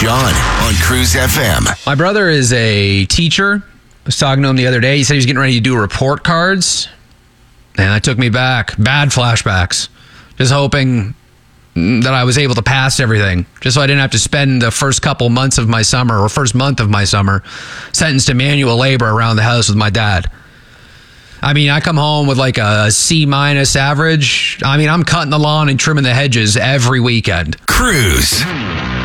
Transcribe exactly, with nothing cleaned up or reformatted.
John on Cruise F M. My brother is a teacher. I was talking to him the other day. He said he was getting ready to do report cards. And that took me back. Bad flashbacks. Just hoping that I was able to pass everything. Just so I didn't have to spend the first couple months of my summer or first month of my summer sentenced to manual labor around the house with my dad. I mean, I come home with like a C minus average. I mean, I'm cutting the lawn and trimming the hedges every weekend. Cruise.